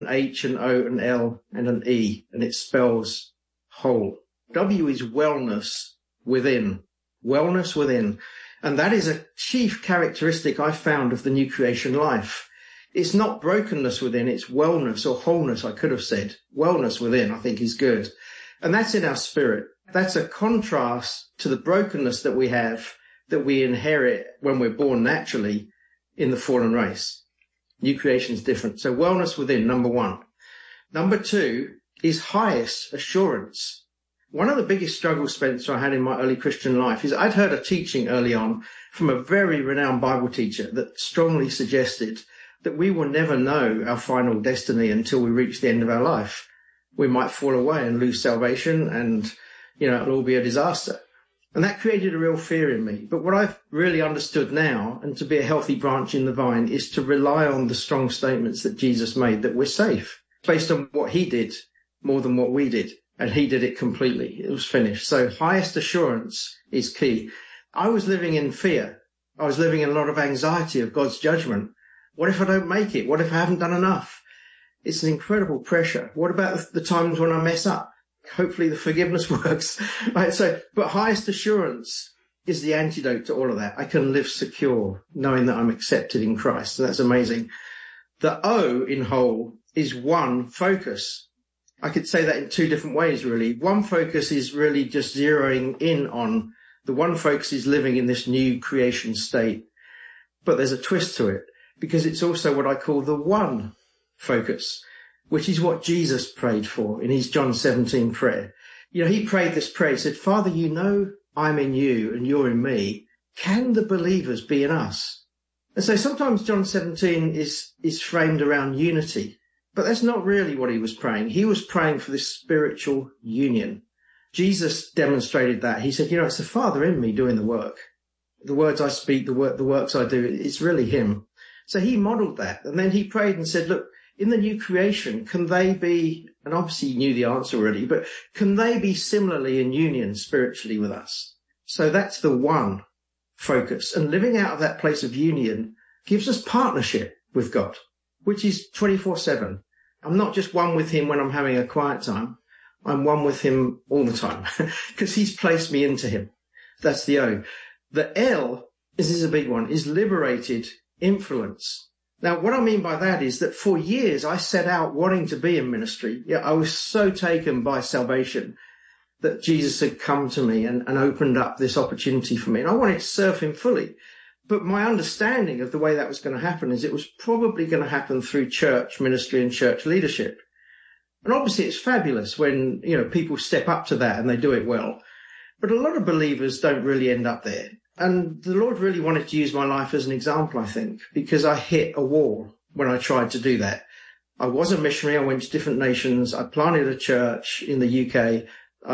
an H, an O, an L, and an E, and it spells whole. W is wellness within. Wellness within. And that is a chief characteristic I found of the new creation life. It's not brokenness within, it's wellness or wholeness, I could have said. Wellness within, I think, is good. And that's in our spirit. That's a contrast to the brokenness that we have, that we inherit when we're born naturally in the fallen race. New creation is different. So wellness within, number one. Number two is highest assurance. One of the biggest struggles, Spencer, I had in my early Christian life is I'd heard a teaching early on from a very renowned Bible teacher that strongly suggested that we will never know our final destiny until we reach the end of our life. We might fall away and lose salvation and, it'll all be a disaster. And that created a real fear in me. But what I've really understood now, and to be a healthy branch in the vine, is to rely on the strong statements that Jesus made, that we're safe, based on what he did more than what we did. And he did it completely. It was finished. So highest assurance is key. I was living in fear. I was living in a lot of anxiety of God's judgment. What if I don't make it? What if I haven't done enough? It's an incredible pressure. What about the times when I mess up? Hopefully the forgiveness works. Right. But highest assurance is the antidote to all of that. I can live secure knowing that I'm accepted in Christ. And that's amazing. The O in whole is one focus. I could say that in two different ways, really. One focus is really just zeroing in on the one focus is living in this new creation state. But there's a twist to it, because it's also what I call the one focus, which is what Jesus prayed for in his John 17 prayer. He prayed this prayer. He said, Father, I'm in you and you're in me. Can the believers be in us? And so sometimes John 17 is framed around unity, but that's not really what he was praying. He was praying for this spiritual union. Jesus demonstrated that. He said, it's the Father in me doing the work. The words I speak, the works I do, it's really him. So he modeled that. And then he prayed and said, look, in the new creation, can they be, and obviously he knew the answer already, but can they be similarly in union spiritually with us? So that's the one focus. And living out of that place of union gives us partnership with God, which is 24/7. I'm not just one with him when I'm having a quiet time. I'm one with him all the time because he's placed me into him. That's the O. The L, this is a big one, is liberated influence. Now, what I mean by that is that for years I set out wanting to be in ministry. I was so taken by salvation that Jesus had come to me and opened up this opportunity for me. And I wanted to serve him fully. But my understanding of the way that was going to happen is it was probably going to happen through church ministry and church leadership. And obviously it's fabulous when, people step up to that and they do it well. But a lot of believers don't really end up there. And the Lord really wanted to use my life as an example, I think, because I hit a wall when I tried to do that. I was a missionary. I went to different nations. I planted a church in the UK.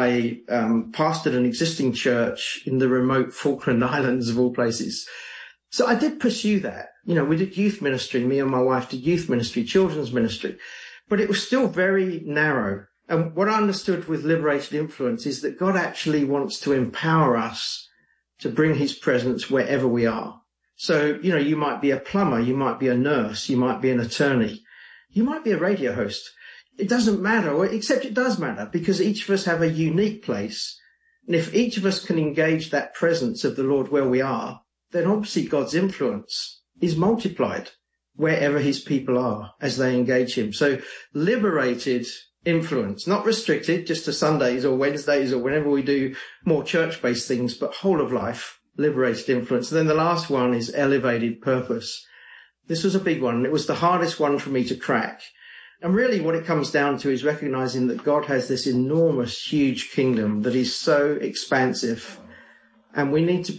I pastored an existing church in the remote Falkland Islands, of all places. So I did pursue that. We did youth ministry. Me and my wife did youth ministry, children's ministry. But it was still very narrow. And what I understood with liberated influence is that God actually wants to empower us to bring his presence wherever we are. So, you might be a plumber, you might be a nurse, you might be an attorney, you might be a radio host. It doesn't matter, except it does matter, because each of us have a unique place. And if each of us can engage that presence of the Lord where we are, then obviously God's influence is multiplied wherever his people are as they engage him. So liberated influence, not restricted just to Sundays or Wednesdays or whenever we do more church-based things, but whole of life, liberated influence. And then the last one is elevated purpose. This was a big one. It was the hardest one for me to crack. And really what it comes down to is recognizing that God has this enormous, huge kingdom that is so expansive. And we need to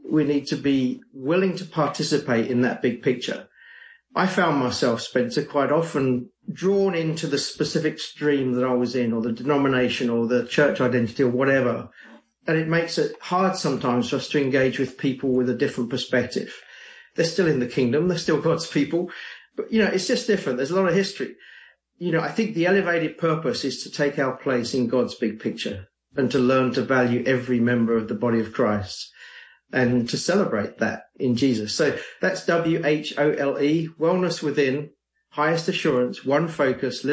be willing to participate in that big picture. I found myself, Spencer, quite often drawn into the specific stream that I was in, or the denomination, or the church identity, or whatever. And it makes it hard sometimes for us to engage with people with a different perspective. They're still in the kingdom. They're still God's people. But, it's just different. There's a lot of history. I think the elevated purpose is to take our place in God's big picture and to learn to value every member of the body of Christ and to celebrate that in Jesus. So that's WHOLE, wellness within, highest assurance, one focus,